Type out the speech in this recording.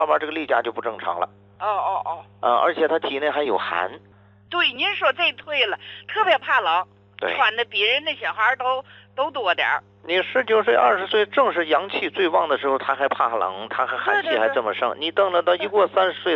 慢慢这个例假就不正常了。 哦。 而且他体内还有寒。 对，您说这对了，特别怕冷， 对， 穿的比人那小孩都多点儿。 你19岁、20岁，正是阳气最旺的时候，他还怕冷，他还寒气还这么盛。你等了到一过30岁。